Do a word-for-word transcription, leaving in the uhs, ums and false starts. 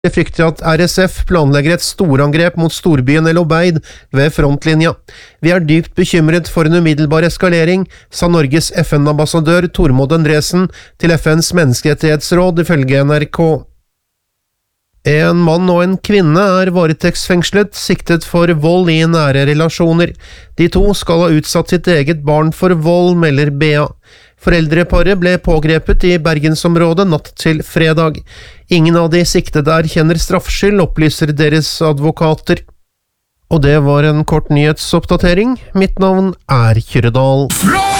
Det frykter at R S F planlegger et storangrep mot storbyen El Obeid ved frontlinja. Vi er dypt bekymret for en umiddelbar eskalering, sa Norges F N-ambassadør Tormod Endresen til F N's menneskerettighetsråd ifølge N R K. En mann og en kvinne er varetektsfengslet, siktet for vold i nære relasjoner. De to skal ha utsatt sitt eget barn for vold, melder B A. Foreldreparet ble pågrepet i Bergensområdet natt til fredag. Ingen av de siktede erkjenner straffskyld, opplyser deres advokater. Og det var en kort nyhetsoppdatering. Mitt navn er Kyrre Dahl.